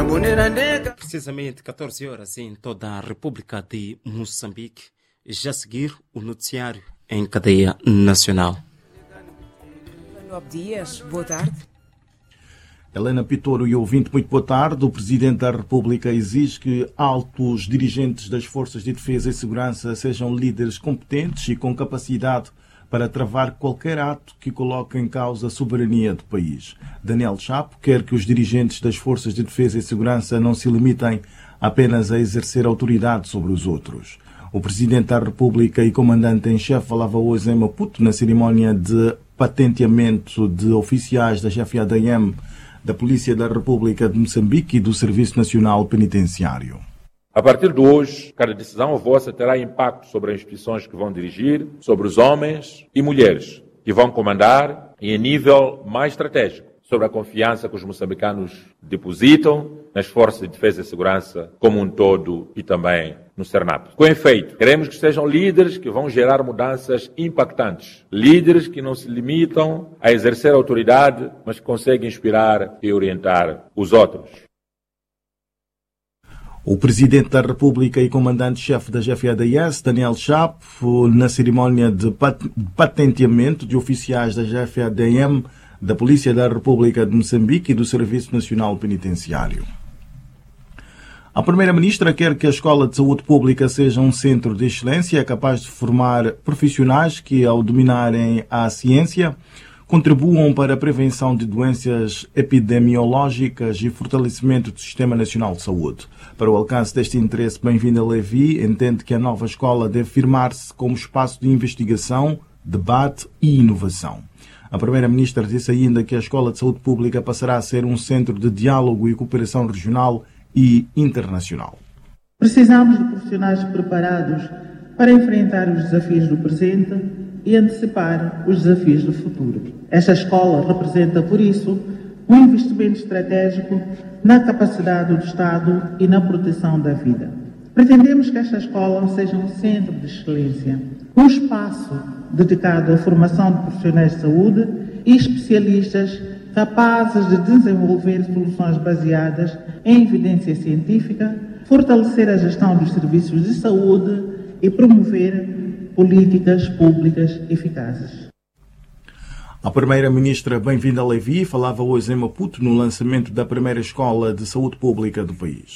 Precisamente 14 horas em toda a República de Moçambique. Já a seguir o noticiário em cadeia nacional. Manuel Dias, boa tarde. Helena Pitoro e ouvinte, muito boa tarde. O Presidente da República exige que altos dirigentes das Forças de Defesa e Segurança sejam líderes competentes e com capacidade para travar qualquer ato que coloque em causa a soberania do país. Daniel Chapo quer que os dirigentes das Forças de Defesa e Segurança não se limitem apenas a exercer autoridade sobre os outros. O Presidente da República e Comandante-em-Chefe falava hoje em Maputo na cerimónia de patenteamento de oficiais da GFADM, da Polícia da República de Moçambique e do Serviço Nacional Penitenciário. A partir de hoje, cada decisão vossa terá impacto sobre as instituições que vão dirigir, sobre os homens e mulheres que vão comandar e, em nível mais estratégico, sobre a confiança que os moçambicanos depositam nas forças de defesa e segurança como um todo e também no CERNAP. Com efeito, queremos que sejam líderes que vão gerar mudanças impactantes. Líderes que não se limitam a exercer autoridade, mas que conseguem inspirar e orientar os outros. O Presidente da República e Comandante-Chefe da GFADS, Daniel Chapo, na cerimónia de patenteamento de oficiais da GFADM, da Polícia da República de Moçambique e do Serviço Nacional Penitenciário. A Primeira-Ministra quer que a Escola de Saúde Pública seja um centro de excelência capaz de formar profissionais que, ao dominarem a ciência, contribuam para a prevenção de doenças epidemiológicas e fortalecimento do Sistema Nacional de Saúde. Para o alcance deste interesse, Bem-vinda Levi entende que a nova escola deve firmar-se como espaço de investigação, debate e inovação. A Primeira-Ministra disse ainda que a Escola de Saúde Pública passará a ser um centro de diálogo e cooperação regional e internacional. Precisamos de profissionais preparados para enfrentar os desafios do presente e antecipar os desafios do futuro. Esta escola representa, por isso, um investimento estratégico na capacidade do Estado e na proteção da vida. Pretendemos que esta escola seja um centro de excelência, um espaço dedicado à formação de profissionais de saúde e especialistas capazes de desenvolver soluções baseadas em evidência científica, fortalecer a gestão dos serviços de saúde e promover políticas públicas eficazes. A Primeira-Ministra Bem-vinda Levi falava hoje em Maputo no lançamento da primeira escola de saúde pública do país.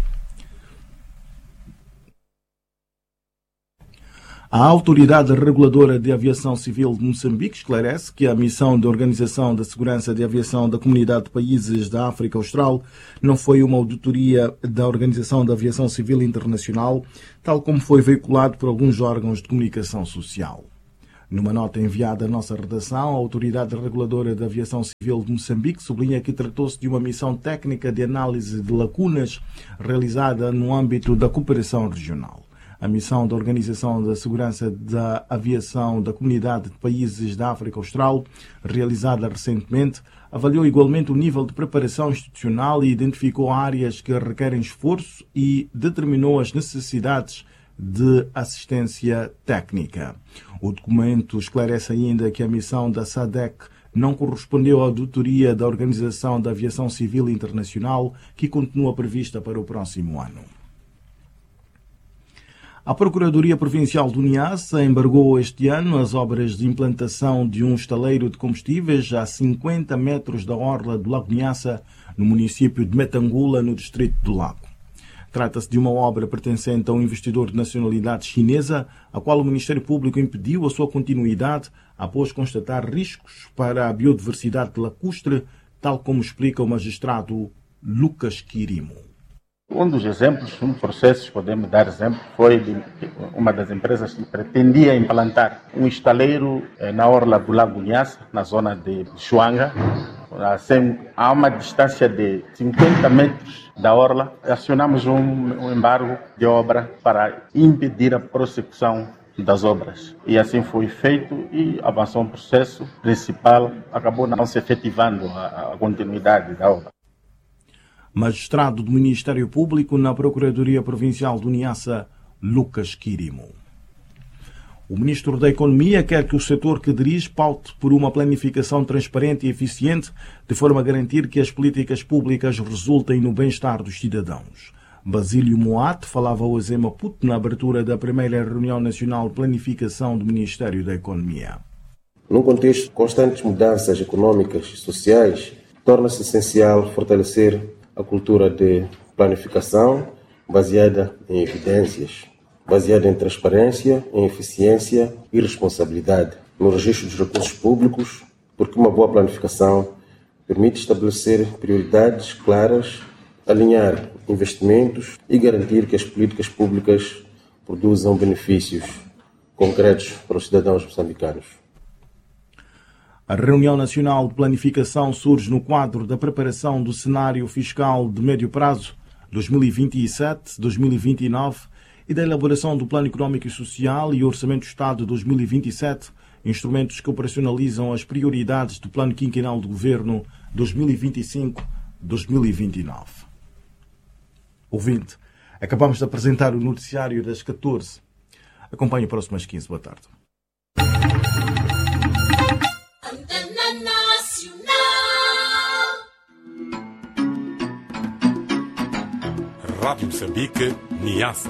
A Autoridade Reguladora de Aviação Civil de Moçambique esclarece que a missão da Organização da Segurança de Aviação da Comunidade de Países da África Austral não foi uma auditoria da Organização da Aviação Civil Internacional, tal como foi veiculado por alguns órgãos de comunicação social. Numa nota enviada à nossa redação, a Autoridade Reguladora de Aviação Civil de Moçambique sublinha que tratou-se de uma missão técnica de análise de lacunas realizada no âmbito da cooperação regional. A missão da Organização da Segurança da Aviação da Comunidade de Países da África Austral, realizada recentemente, avaliou igualmente o nível de preparação institucional e identificou áreas que requerem esforço e determinou as necessidades de assistência técnica. O documento esclarece ainda que a missão da SADC não correspondeu à auditoria da Organização da Aviação Civil Internacional, que continua prevista para o próximo ano. A Procuradoria Provincial do Niassa embargou este ano as obras de implantação de um estaleiro de combustíveis a 50 metros da orla do Lago Niassa, no município de Metangula, no distrito do Lago. Trata-se de uma obra pertencente a um investidor de nacionalidade chinesa, a qual o Ministério Público impediu a sua continuidade após constatar riscos para a biodiversidade lacustre, tal como explica o magistrado Lucas Quirimo. Um dos exemplos, um processo, podemos dar exemplo, foi de uma das empresas que pretendia implantar um estaleiro na orla do Lago Niassa, na zona de Chuanga, a uma distância de 50 metros da orla. Acionamos um embargo de obra para impedir a prossecução das obras. E assim foi feito e avançou um processo principal, acabou não se efetivando a continuidade da obra. Magistrado do Ministério Público na Procuradoria Provincial do Niassa, Lucas Quirimo. O Ministro da Economia quer que o setor que dirige paute por uma planificação transparente e eficiente, de forma a garantir que as políticas públicas resultem no bem-estar dos cidadãos. Basílio Moate falava hoje em Maputo na abertura da primeira reunião nacional de planificação do Ministério da Economia. Num contexto de constantes mudanças econômicas e sociais, torna-se essencial fortalecer a cultura de planificação baseada em evidências, baseada em transparência, em eficiência e responsabilidade no registro dos recursos públicos, porque uma boa planificação permite estabelecer prioridades claras, alinhar investimentos e garantir que as políticas públicas produzam benefícios concretos para os cidadãos moçambicanos. A reunião nacional de planificação surge no quadro da preparação do cenário fiscal de médio prazo 2027-2029 e da elaboração do Plano Económico e Social e Orçamento do Estado de 2027, instrumentos que operacionalizam as prioridades do Plano Quinquenal do Governo 2025-2029. Ouvinte, acabamos de apresentar o noticiário das 14. Acompanhe para as próximas 15. Boa tarde. Rádio Moçambique, Niassa.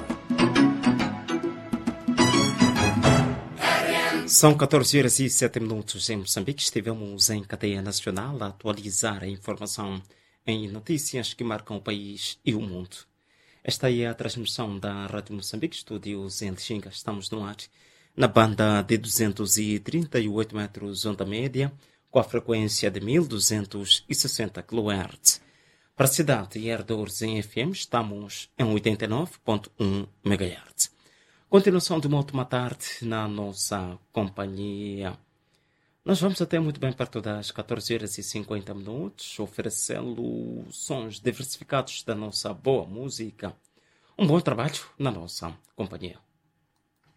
São 14 horas e 7 minutos em Moçambique. Estivemos em cadeia nacional a atualizar a informação em notícias que marcam o país e o mundo. Esta é a transmissão da Rádio Moçambique, estúdios em Xinga. Estamos no ar na banda de 238 metros onda média, com a frequência de 1260 kHz. Para a cidade e arredores em FM, estamos em 89.1 MHz. Continuação de uma última tarde na nossa companhia. Nós vamos até muito bem perto das 14 horas e 50 minutos, oferecendo sons diversificados da nossa boa música. Um bom trabalho na nossa companhia.